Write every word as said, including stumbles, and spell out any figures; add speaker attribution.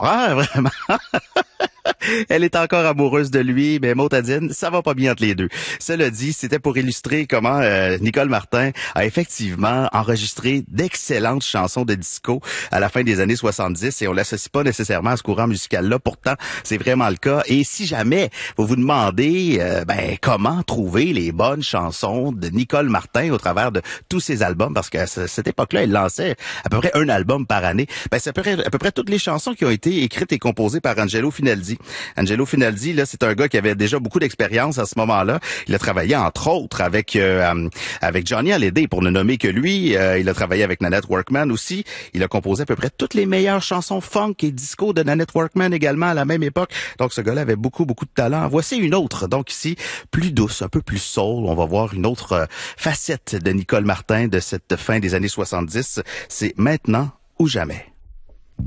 Speaker 1: encore, hein, vraiment. Elle est encore amoureuse de lui, mais Maud-Adine, ça va pas bien entre les deux. Cela dit, c'était pour illustrer comment euh, Nicole Martin a effectivement enregistré d'excellentes chansons de disco à la fin des années soixante-dix et on l'associe pas nécessairement à ce courant musical-là. Pourtant, c'est vraiment le cas. Et si jamais vous vous demandez euh, ben comment trouver les bonnes chansons de Nicole Martin au travers de tous ses albums, parce qu'à cette époque-là, elle lançait à peu près un album par année, ben c'est à peu près, à peu près toutes les chansons qui ont été écrites et composées par Angelo Finaldi. Angelo Finaldi, là, c'est un gars qui avait déjà beaucoup d'expérience à ce moment-là. Il a travaillé, entre autres, avec euh, avec Johnny Hallyday, pour ne nommer que lui. Euh, il a travaillé avec Nanette Workman aussi. Il a composé à peu près toutes les meilleures chansons funk et disco de Nanette Workman également à la même époque. Donc, ce gars-là avait beaucoup, beaucoup de talent. Voici une autre, donc ici, plus douce, un peu plus soul. On va voir une autre euh, facette de Nicole Martin de cette fin des années soixante-dix. C'est Maintenant ou jamais.